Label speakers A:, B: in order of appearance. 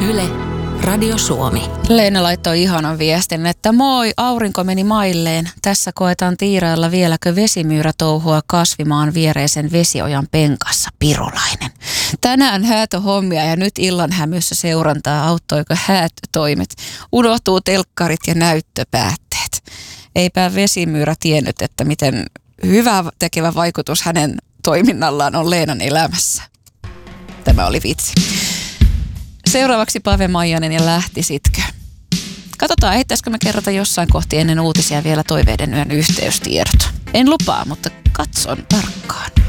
A: Yle, Radio Suomi.
B: Leena laittoi ihanan viestin, että moi, aurinko meni mailleen. Tässä koetaan tiirailla vieläkö vesimyyrä touhua kasvimaan viereisen vesiojan penkassa, Pirulainen. Tänään häätöhommia ja nyt illan hämyssä seurantaa, auttoiko häätötoimet. Unohtuu telkkarit ja näyttöpäätteet. Eipä vesimyyrä tiennyt, että miten hyvä tekevä vaikutus hänen toiminnallaan on Leenan elämässä. Tämä oli vitsi. Seuraavaksi Pave Maijanen ja Lähtisitkö. Katsotaan, ehtäisikö me kerrota jossain kohti ennen uutisia vielä toiveiden yön yhteystiedot. En lupaa, mutta katson tarkkaan.